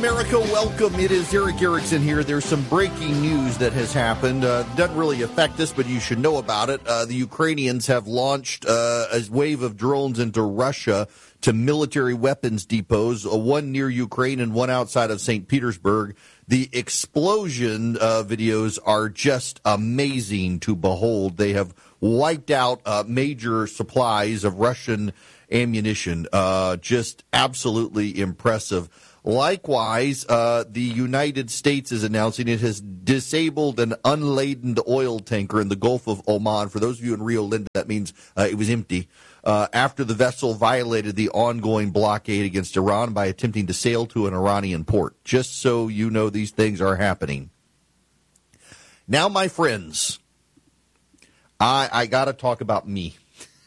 America, welcome. It is Eric Erickson here. There's some breaking news that has happened. Doesn't really affect us, but you should know about it. The Ukrainians have launched a wave of drones into Russia to military weapons depots, one near Ukraine and one outside of St. Petersburg. The explosion videos are just amazing to behold. They have wiped out major supplies of Russian ammunition. Just absolutely impressive. Likewise, the United States is announcing it has disabled an unladen oil tanker in the Gulf of Oman. For those of you in Rio Linda, that means it was empty. After the vessel violated the ongoing blockade against Iran by attempting to sail to an Iranian port. Just so you know, these things are happening. Now, my friends, I got to talk about me.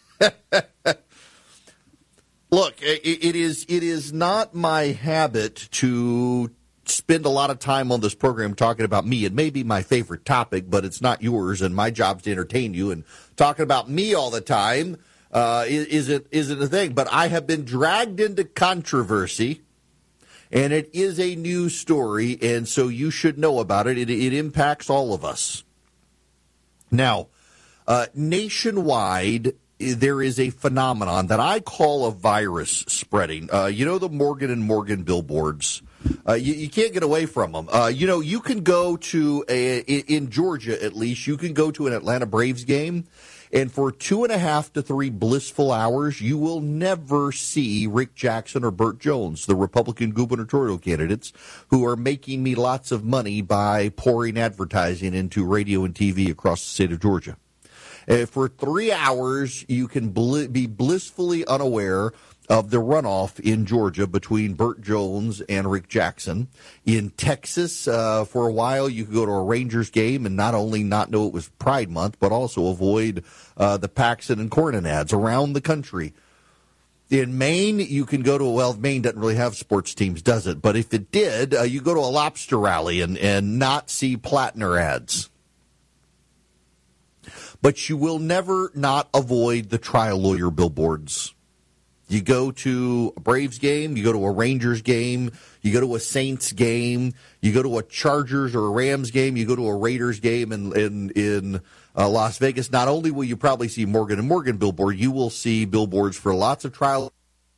Look, it is not my habit to spend a lot of time on this program talking about me. It may be my favorite topic, but it's not yours, and my job's to entertain you. And talking about me all the time isn't a thing. But I have been dragged into controversy, and it is a news story, and so you should know about it. It impacts all of us. Now, nationwide, there is a phenomenon that I call a virus spreading. You know the Morgan & Morgan billboards. You can't get away from them. You can go to, in Georgia at least, you can go to an Atlanta Braves game, and for 2.5 to 3 blissful hours, you will never see Rick Jackson or Burt Jones, the Republican gubernatorial candidates, who are making me lots of money by pouring advertising into radio and TV across the state of Georgia. For 3 hours, you can be blissfully unaware of the runoff in Georgia between Burt Jones and Rick Jackson. In Texas, for a while, you could go to a Rangers game and not only not know it was Pride Month, but also avoid the Paxton and Cornyn ads around the country. In Maine, you can go to, Maine doesn't really have sports teams, does it? But if it did, you go to a lobster rally and not see Plattner ads. But you will never not avoid the trial lawyer billboards. You go to a Braves game, you go to a Rangers game, you go to a Saints game, you go to a Chargers or a Rams game, you go to a Raiders game in Las Vegas. Not only will you probably see Morgan & Morgan billboard, you will see billboards for lots of trial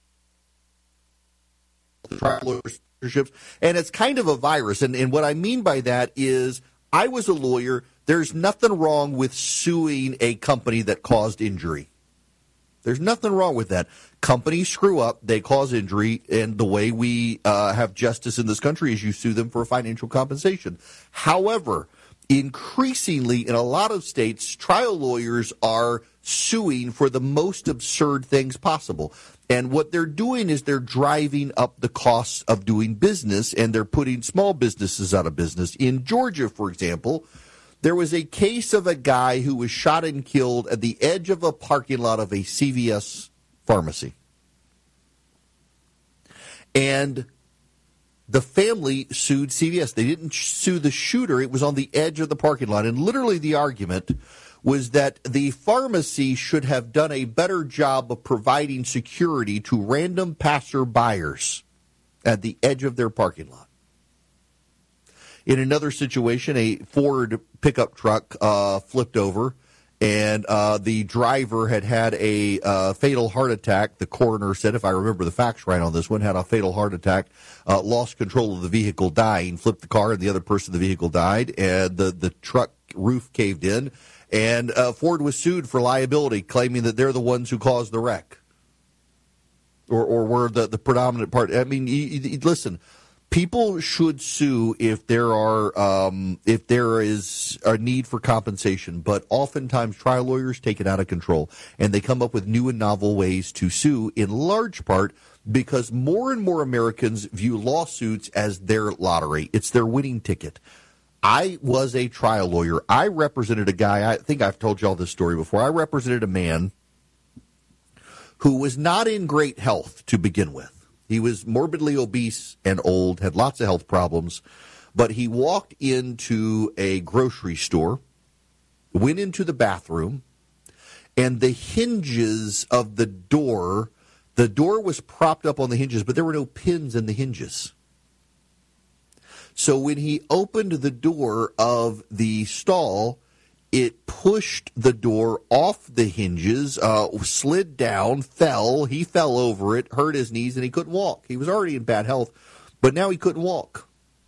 lawyers, and it's kind of a virus. And what I mean by that is I was a lawyer. There's nothing wrong with suing a company that caused injury. There's nothing wrong with that. Companies screw up, they cause injury, and the way we have justice in this country is you sue them for financial compensation. However, increasingly in a lot of states, trial lawyers are suing for the most absurd things possible. And what they're doing is they're driving up the costs of doing business, and they're putting small businesses out of business. In Georgia, for example, there was a case of a guy who was shot and killed at the edge of a parking lot of a CVS pharmacy. And the family sued CVS. They didn't sue the shooter. It was on the edge of the parking lot. And literally the argument was that the pharmacy should have done a better job of providing security to random passerbyers at the edge of their parking lot. In another situation, a Ford pickup truck flipped over, and the driver had a fatal heart attack. The coroner said, if I remember the facts right on this one, had a fatal heart attack, lost control of the vehicle, dying, flipped the car, and the other person in the vehicle died, and the truck roof caved in, and Ford was sued for liability, claiming that they're the ones who caused the wreck, or were the predominant part. I mean, listen. People should sue if there is a need for compensation, but oftentimes trial lawyers take it out of control, and they come up with new and novel ways to sue, in large part because more and more Americans view lawsuits as their lottery. It's their winning ticket. I was a trial lawyer. I represented a guy, I think I've told you all this story before. I represented a man who was not in great health to begin with. He was morbidly obese and old, had lots of health problems, but he walked into a grocery store, went into the bathroom, and the hinges of the door was propped up on the hinges, but there were no pins in the hinges. So when he opened the door of the stall, it pushed the door off the hinges, slid down, fell. He fell over it, hurt his knees, and he couldn't walk. He was already in bad health, but now he couldn't walk.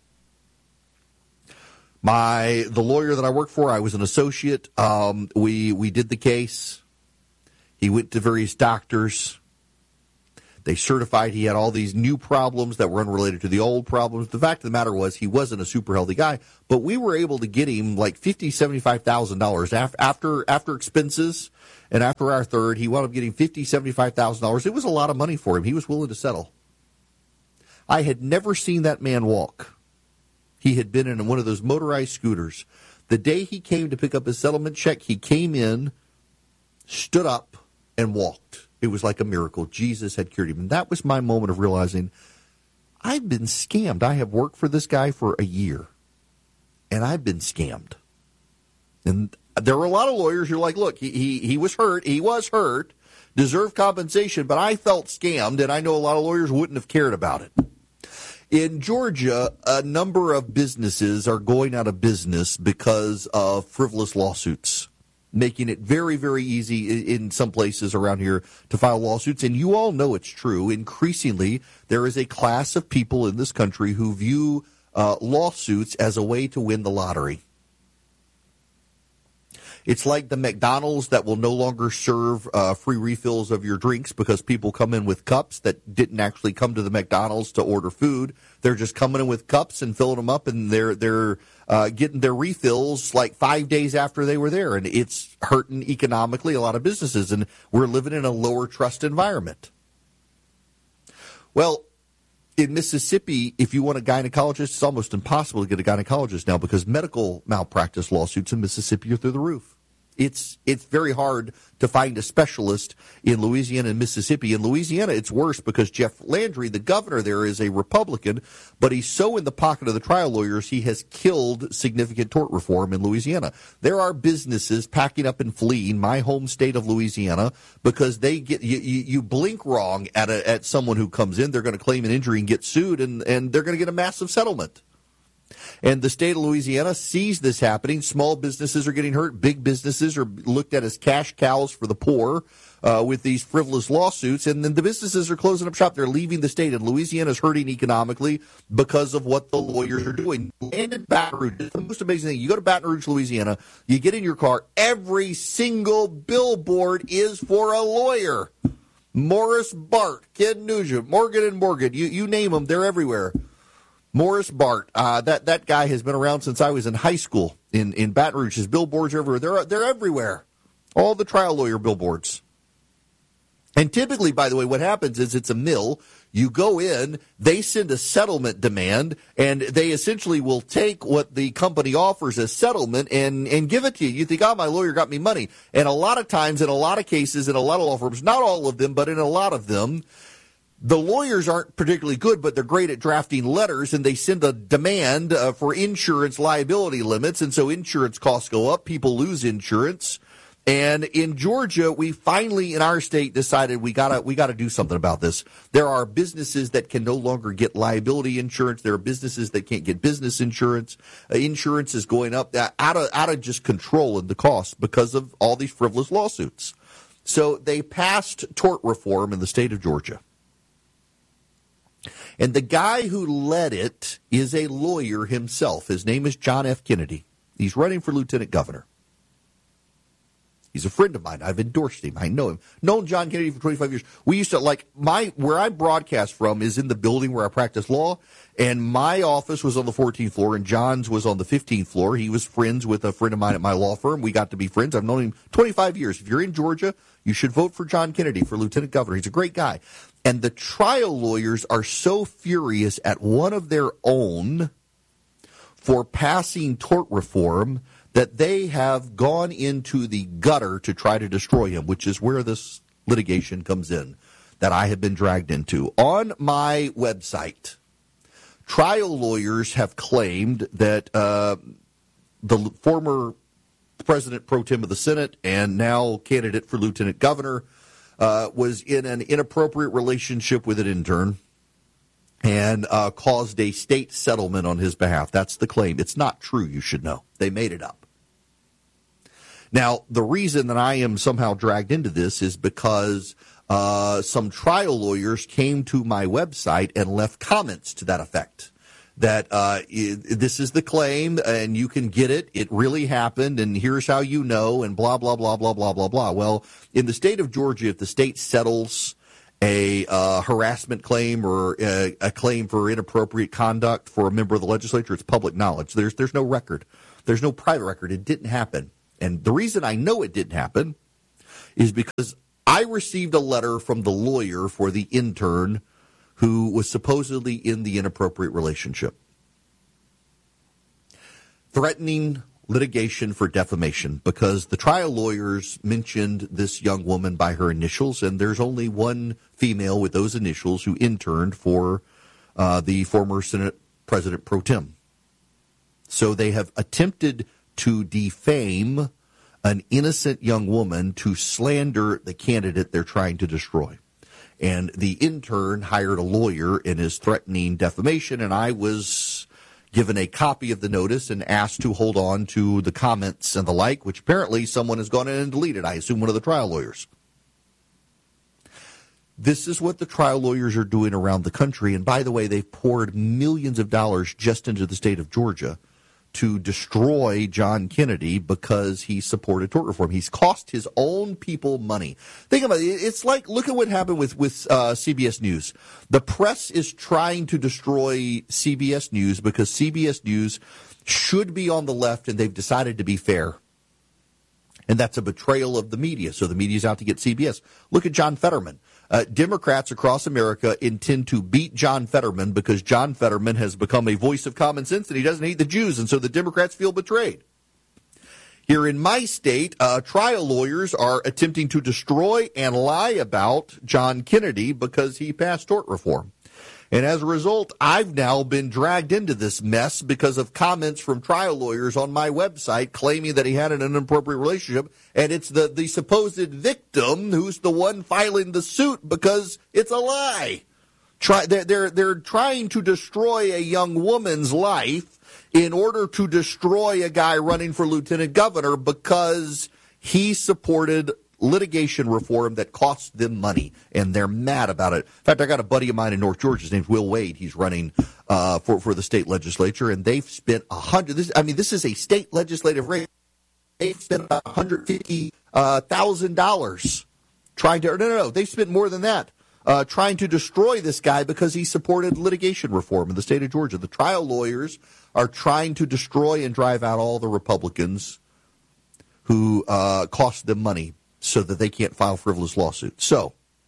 The lawyer that I worked for, I was an associate. We did the case. He went to various doctors. They certified he had all these new problems that were unrelated to the old problems. The fact of the matter was he wasn't a super healthy guy, but we were able to get him like $50,000, $75,000 after expenses. And after our third, he wound up getting $50,000, $75,000. It was a lot of money for him. He was willing to settle. I had never seen that man walk. He had been in one of those motorized scooters. The day he came to pick up his settlement check, he came in, stood up, and walked. It was like a miracle. Jesus had cured him. And that was my moment of realizing I've been scammed. I have worked for this guy for a year, and I've been scammed. And there were a lot of lawyers who are like, look, he was hurt. He was hurt, deserved compensation, but I felt scammed, and I know a lot of lawyers wouldn't have cared about it. In Georgia, a number of businesses are going out of business because of frivolous lawsuits, making it very, very easy in some places around here to file lawsuits. And you all know it's true. Increasingly, there is a class of people in this country who view lawsuits as a way to win the lottery. It's like the McDonald's that will no longer serve free refills of your drinks because people come in with cups that didn't actually come to the McDonald's to order food. They're just coming in with cups and filling them up, and they're getting their refills like 5 days after they were there. And it's hurting economically a lot of businesses, and we're living in a lower trust environment. Well, in Mississippi, if you want a gynecologist, it's almost impossible to get a gynecologist now because medical malpractice lawsuits in Mississippi are through the roof. It's very hard to find a specialist in Louisiana and Mississippi. In Louisiana, it's worse because Jeff Landry, the governor there, is a Republican, but he's so in the pocket of the trial lawyers, he has killed significant tort reform in Louisiana. There are businesses packing up and fleeing my home state of Louisiana because they get you blink wrong at someone who comes in, they're going to claim an injury and get sued, and they're going to get a massive settlement. And the state of Louisiana sees this happening. Small businesses are getting hurt. Big businesses are looked at as cash cows for the poor with these frivolous lawsuits. And then the businesses are closing up shop. They're leaving the state. And Louisiana is hurting economically because of what the lawyers are doing. And in Baton Rouge, it's the most amazing thing. You go to Baton Rouge, Louisiana, you get in your car, every single billboard is for a lawyer. Morris Bart, Ken Nugent, Morgan & Morgan, you name them, they're everywhere. Morris Bart, that guy has been around since I was in high school in Baton Rouge. His billboards are everywhere. They're everywhere. All the trial lawyer billboards. And typically, by the way, what happens is it's a mill. You go in, they send a settlement demand, and they essentially will take what the company offers as settlement and give it to you. You think, oh, my lawyer got me money. And a lot of times, in a lot of cases, in a lot of law firms, not all of them, but in a lot of them, the lawyers aren't particularly good, but they're great at drafting letters, and they send a demand for insurance liability limits, and so insurance costs go up. People lose insurance. And in Georgia, we finally, in our state, decided we gotta do something about this. There are businesses that can no longer get liability insurance. There are businesses that can't get business insurance. Insurance is going up out of just control in the cost because of all these frivolous lawsuits. So they passed tort reform in the state of Georgia. And the guy who led it is a lawyer himself. His name is John F. Kennedy. He's running for lieutenant governor. He's a friend of mine. I've endorsed him. I know him. Known John Kennedy for 25 years. We used to, where I broadcast from is in the building where I practice law, and my office was on the 14th floor, and John's was on the 15th floor. He was friends with a friend of mine at my law firm. We got to be friends. I've known him 25 years. If you're in Georgia, you should vote for John Kennedy for lieutenant governor. He's a great guy. And the trial lawyers are so furious at one of their own for passing tort reform that they have gone into the gutter to try to destroy him, which is where this litigation comes in that I have been dragged into. On my website, trial lawyers have claimed that the former president pro tem of the Senate and now candidate for lieutenant governor was in an inappropriate relationship with an intern. and caused a state settlement on his behalf. That's the claim. It's not true, you should know. They made it up. Now, the reason that I am somehow dragged into this is because some trial lawyers came to my website and left comments to that effect. That this is the claim, and you can get it. It really happened, and here's how you know, and blah, blah, blah, blah, blah, blah, blah. Well, in the state of Georgia, if the state settles a harassment claim or a claim for inappropriate conduct for a member of the legislature, it's public knowledge. There's no record. There's no private record. It didn't happen. And the reason I know it didn't happen is because I received a letter from the lawyer for the intern who was supposedly in the inappropriate relationship, threatening litigation for defamation because the trial lawyers mentioned this young woman by her initials, and there's only one female with those initials who interned for the former Senate President Pro Tem. So they have attempted to defame an innocent young woman to slander the candidate they're trying to destroy. And the intern hired a lawyer and is threatening defamation, and I was given a copy of the notice and asked to hold on to the comments and the like, which apparently someone has gone in and deleted. I assume one of the trial lawyers. This is what the trial lawyers are doing around the country. And by the way, they've poured millions of dollars just into the state of Georgia to destroy John Kennedy because he supported tort reform. He's cost his own people money. Think about it. It's like, look at what happened with CBS News. The press is trying to destroy CBS News because CBS News should be on the left, and they've decided to be fair. And that's a betrayal of the media. So the media's out to get CBS. Look at John Fetterman. Democrats across America intend to beat John Fetterman because John Fetterman has become a voice of common sense and he doesn't hate the Jews, and so the Democrats feel betrayed. Here in my state, trial lawyers are attempting to destroy and lie about John Kennedy because he passed tort reform. And as a result, I've now been dragged into this mess because of comments from trial lawyers on my website claiming that he had an inappropriate relationship, and it's the supposed victim who's the one filing the suit because it's a lie. They're trying to destroy a young woman's life in order to destroy a guy running for lieutenant governor because he supported litigation reform that costs them money, and they're mad about it. In fact, I got a buddy of mine in North Georgia. His name's Will Wade. He's running for the state legislature, and they've spent this is a state legislative race. They've spent about $150,000 trying to. No. They've spent more than that trying to destroy this guy because he supported litigation reform in the state of Georgia. The trial lawyers are trying to destroy and drive out all the Republicans who cost them money, so that they can't file frivolous lawsuits. So,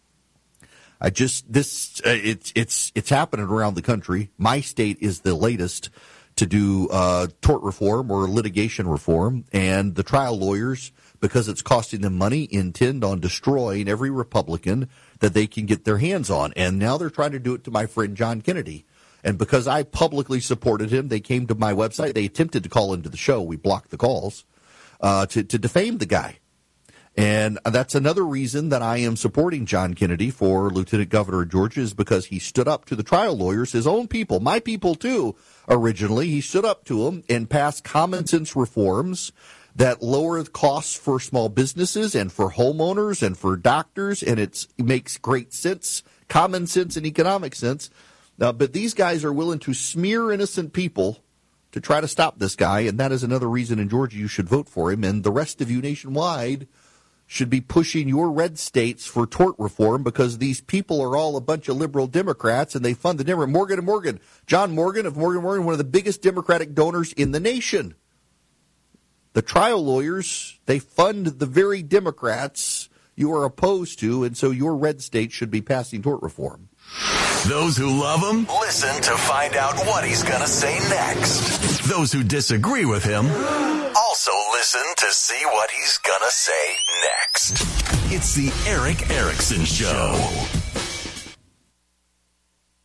it's happening around the country. My state is the latest to do tort reform or litigation reform, and the trial lawyers, because it's costing them money, intend on destroying every Republican that they can get their hands on. And now they're trying to do it to my friend John Kennedy. And because I publicly supported him, they came to my website. They attempted to call into the show. We blocked the calls to defame the guy. And that's another reason that I am supporting John Kennedy for lieutenant governor of Georgia, is because he stood up to the trial lawyers, his own people, my people too, originally. He stood up to them and passed common sense reforms that lower the costs for small businesses and for homeowners and for doctors, and it makes great sense, common sense and economic sense. But these guys are willing to smear innocent people to try to stop this guy, and that is another reason in Georgia you should vote for him, and the rest of you nationwide should be pushing your red states for tort reform, because these people are all a bunch of liberal Democrats, and they fund the Democrat. Morgan & Morgan, John Morgan of Morgan & Morgan, one of the biggest Democratic donors in the nation. The trial lawyers, they fund the very Democrats you are opposed to, and so your red state should be passing tort reform. Those who love him, listen to find out what he's going to say next. Those who disagree with him, also listen to see what he's going to say next. It's the Erick Erickson Show.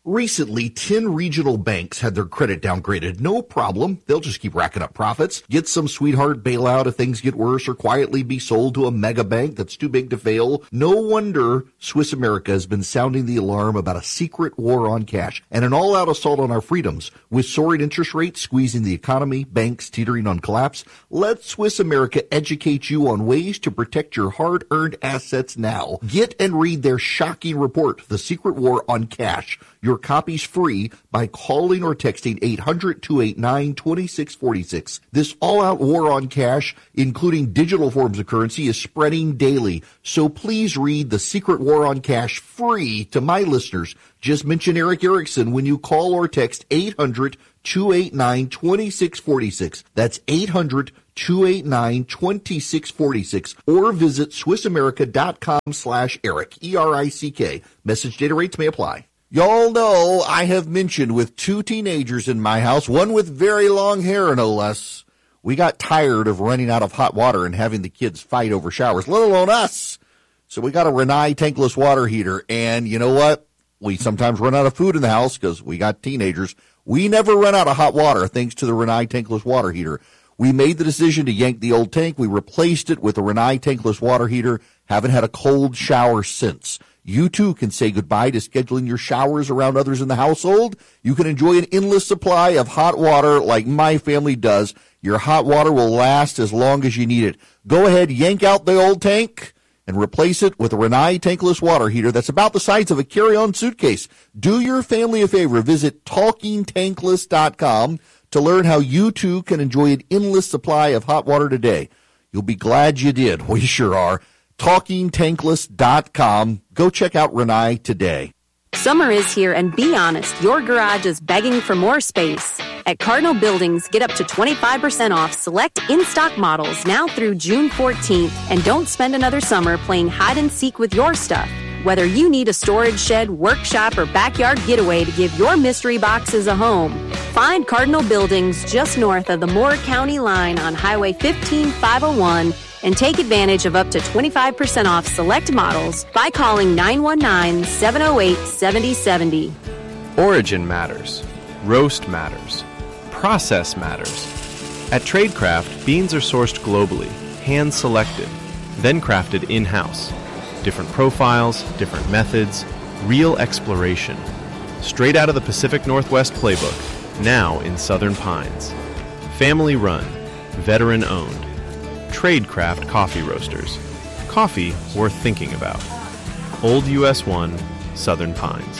Recently, 10 regional banks had their credit downgraded. No problem. They'll just keep racking up profits. Get some sweetheart bailout if things get worse, or quietly be sold to a mega bank that's too big to fail. No wonder Swiss America has been sounding the alarm about a secret war on cash and an all-out assault on our freedoms. With soaring interest rates squeezing the economy, banks teetering on collapse, let Swiss America educate you on ways to protect your hard-earned assets now. Get and read their shocking report, The Secret War on Cash. Your copy's free by calling or texting 800-289-2646. This all-out war on cash, including digital forms of currency, is spreading daily. So please read The Secret War on Cash free to my listeners. Just mention Eric Erickson when you call or text 800-289-2646. That's 800-289-2646. Or visit SwissAmerica.com/Eric, E-R-I-C-K. Message data rates may apply. Y'all know I have mentioned with 2 teenagers in my house, one with very long hair, no less. We got tired of running out of hot water and having the kids fight over showers, let alone us. So we got a Rinnai tankless water heater, and you know what? We sometimes run out of food in the house because we got teenagers. We never run out of hot water thanks to the Rinnai tankless water heater. We made the decision to yank the old tank. We replaced it with a Rinnai tankless water heater. Haven't had a cold shower since. You too can say goodbye to scheduling your showers around others in the household. You can enjoy an endless supply of hot water like my family does. Your hot water will last as long as you need it. Go ahead, yank out the old tank and replace it with a Rinnai tankless water heater that's about the size of a carry-on suitcase. Do your family a favor. Visit TalkingTankless.com to learn how you too can enjoy an endless supply of hot water today. You'll be glad you did. We sure are. TalkingTankless.com. Go check out Rinnai today. Summer is here, and be honest, your garage is begging for more space. At Cardinal Buildings, get up to 25% off select in-stock models now through June 14th, and don't spend another summer playing hide and seek with your stuff. Whether you need a storage shed, workshop, or backyard getaway to give your mystery boxes a home, find Cardinal Buildings just north of the Moore County line on Highway 15501 and take advantage of up to 25% off select models by calling 919-708-7070. Origin matters. Roast matters. Process matters. At Tradecraft, beans are sourced globally, hand-selected, then crafted in-house. Different profiles, different methods, real exploration. Straight out of the Pacific Northwest playbook, now in Southern Pines. Family run, veteran owned. Tradecraft Coffee Roasters. Coffee worth thinking about. Old US 1, Southern Pines.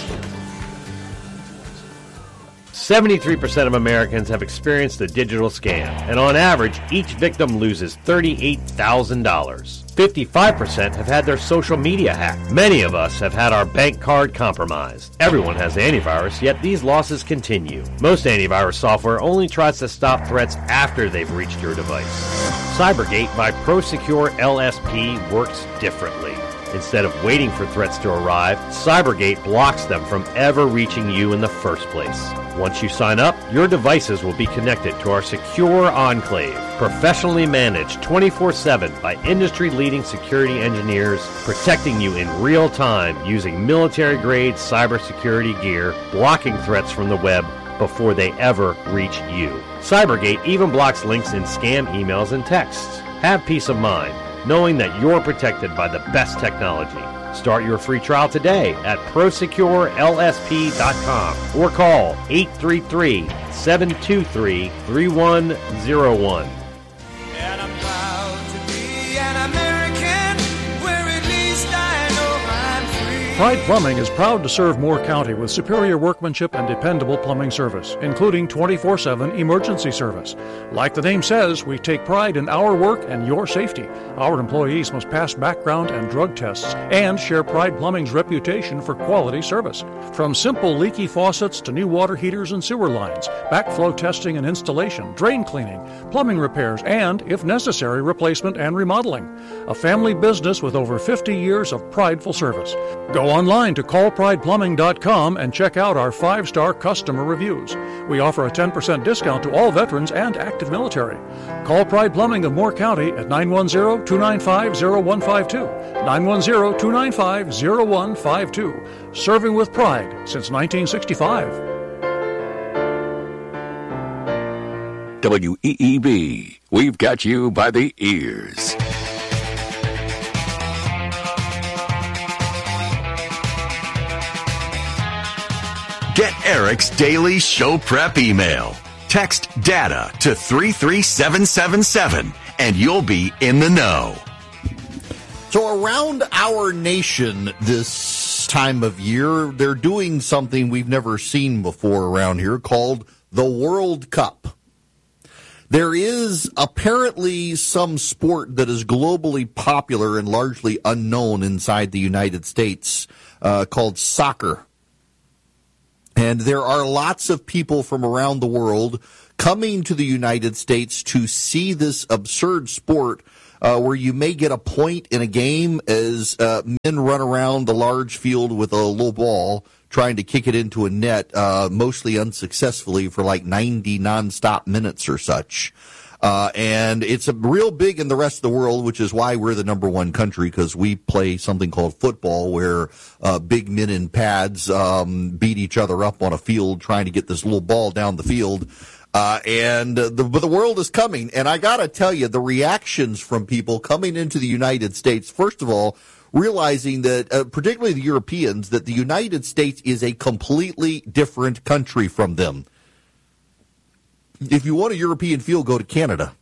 73% of Americans have experienced a digital scam, and on average, each victim loses $38,000. 55% have had their social media hacked. Many of us have had our bank card compromised. Everyone has antivirus, yet these losses continue. Most antivirus software only tries to stop threats after they've reached your device. Cybergate by ProSecure LSP works differently. Instead of waiting for threats to arrive, Cybergate blocks them from ever reaching you in the first place. Once you sign up, your devices will be connected to our secure enclave, professionally managed 24/7 by industry-leading security engineers, protecting you in real time using military-grade cybersecurity gear, blocking threats from the web before they ever reach you. Cybergate even blocks links in scam emails and texts. Have peace of mind, knowing that you're protected by the best technology. Start your free trial today at ProSecureLSP.com or call 833-723-3101. And I'm proud to be an American, where at least I know I'm free. Pride Plumbing is proud to serve Moore County with superior workmanship and dependable plumbing service, including 24/7 emergency service. Like the name says, we take pride in our work and your safety. Our employees must pass background and drug tests and share Pride Plumbing's reputation for quality service. From simple leaky faucets to new water heaters and sewer lines, backflow testing and installation, drain cleaning, plumbing repairs, and, if necessary, replacement and remodeling. A family business with over 50 years of prideful service. Go online to callprideplumbing.com and check out our 5-star customer reviews. We offer a 10% discount to all veterans and active military. Call Pride Plumbing of Moore County at 910-295-0152. 910-295-0152. Serving with pride since 1965. WEEB, we've got you by the ears. Get Eric's daily show prep email. Text DATA to 33777 and you'll be in the know. So around our nation this time of year, they're doing something we've never seen before around here called the World Cup. There is apparently some sport that is globally popular and largely unknown inside the United States called soccer. And there are lots of people from around the world coming to the United States to see this absurd sport where you may get a point in a game as men run around the large field with a little ball trying to kick it into a net, mostly unsuccessfully for like 90 nonstop minutes or such. And it's a real big in the rest of the world, which is why we're the number one country, because we play something called football where big men in pads beat each other up on a field trying to get this little ball down the field. But the world is coming, and I got to tell you, the reactions from people coming into the United States, first of all, realizing that, particularly the Europeans, that the United States is a completely different country from them. If you want a European feel, go to Canada.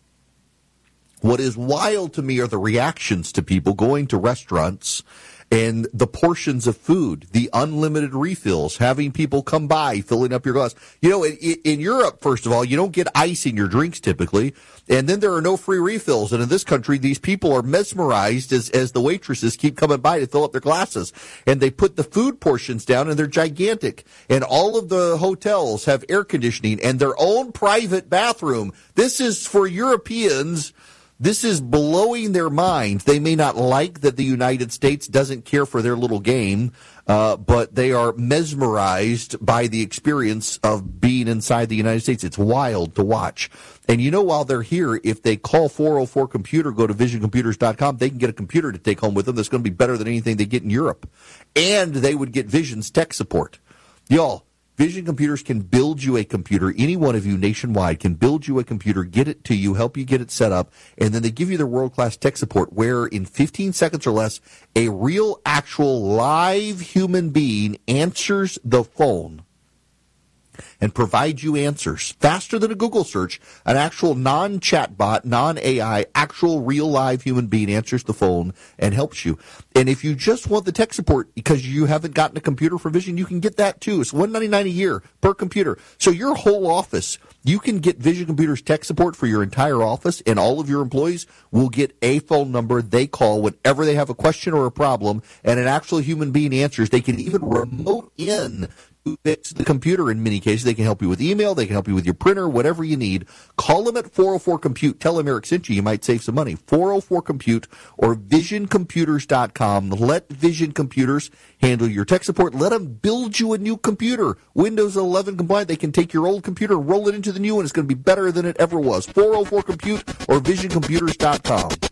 What is wild to me are the reactions to people going to restaurants and the portions of food, the unlimited refills, having people come by, filling up your glass. You know, in Europe, first of all, you don't get ice in your drinks typically, and then there are no free refills. And in this country, these people are mesmerized as the waitresses keep coming by to fill up their glasses. And they put the food portions down, and they're gigantic. And all of the hotels have air conditioning and their own private bathroom. This is for Europeans. This is blowing their mind. They may not like that the United States doesn't care for their little game, but they are mesmerized by the experience of being inside the United States. It's wild to watch. And you know, while they're here, if they call 404-COMPUTER, go to visioncomputers.com, they can get a computer to take home with them that's going to be better than anything they get in Europe. And they would get Vision's tech support. Y'all, Vision Computers can build you a computer. Any one of you nationwide can build you a computer, get it to you, help you get it set up, and then they give you their world-class tech support where in 15 seconds or less, a real, actual, live human being answers the phone and provides you answers faster than a Google search. An actual non-chatbot, non-AI, actual real live human being answers the phone and helps you. And if you just want the tech support because you haven't gotten a computer for Vision, you can get that too. It's $199 a year per computer. So your whole office, you can get Vision Computers tech support for your entire office, and all of your employees will get a phone number they call whenever they have a question or a problem, and an actual human being answers. They can even remote in to fix the computer in many cases. They can help you with email. They can help you with your printer, whatever you need. Call them at 404-COMPUTE. Tell them Eric sent you. You might save some money. 404-COMPUTE or visioncomputers.com. Let Vision Computers handle your tech support. Let them build you a new computer. Windows 11 compliant. They can take your old computer and roll it into the new one. It's going to be better than it ever was. 404-COMPUTE or visioncomputers.com.